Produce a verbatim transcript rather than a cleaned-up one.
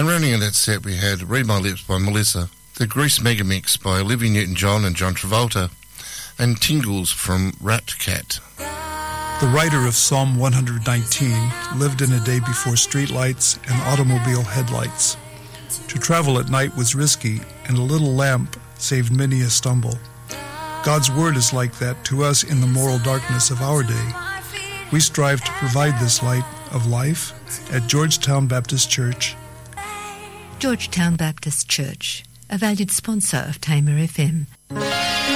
And running in that set, we had Read My Lips by Melissa, the Grease Megamix by Olivia Newton-John and John Travolta, and Tingles from Rat Cat. The writer of Psalm one nineteen lived in a day before streetlights and automobile headlights. To travel at night was risky, and a little lamp saved many a stumble. God's word is like that to us in the moral darkness of our day. We strive to provide this light of life at Georgetown Baptist Church. Georgetown Baptist Church, a valued sponsor of Tamer F M.